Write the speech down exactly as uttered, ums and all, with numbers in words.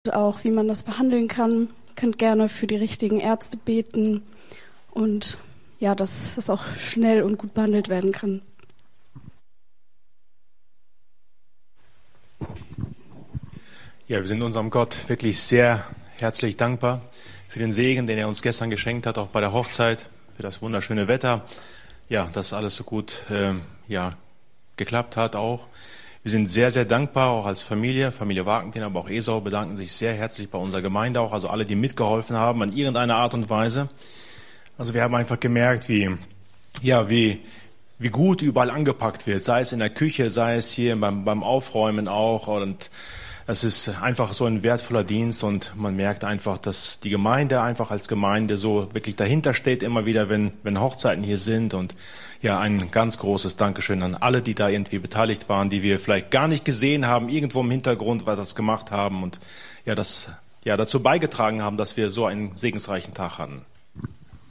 auch, wie man das behandeln kann. Ihr könnt gerne für die richtigen Ärzte beten und ja, dass das auch schnell und gut behandelt werden kann. Ja, wir sind unserem Gott wirklich sehr herzlich dankbar für den Segen, den er uns gestern geschenkt hat, auch bei der Hochzeit, für das wunderschöne Wetter. Ja, dass alles so gut ähm, ja, geklappt hat auch. Wir sind sehr, sehr dankbar, auch als Familie, Familie Wagentin, aber auch Esau bedanken sich sehr herzlich bei unserer Gemeinde auch, also alle, die mitgeholfen haben, an irgendeiner Art und Weise. Also wir haben einfach gemerkt, wie, ja, wie, wie gut überall angepackt wird, sei es in der Küche, sei es hier beim, beim Aufräumen auch. Und es ist einfach so ein wertvoller Dienst und man merkt einfach, dass die Gemeinde einfach als Gemeinde so wirklich dahinter steht, immer wieder, wenn, wenn Hochzeiten hier sind. Und ja, ein ganz großes Dankeschön an alle, die da irgendwie beteiligt waren, die wir vielleicht gar nicht gesehen haben, irgendwo im Hintergrund, was das gemacht haben und ja, das, ja, dazu beigetragen haben, dass wir so einen segensreichen Tag hatten.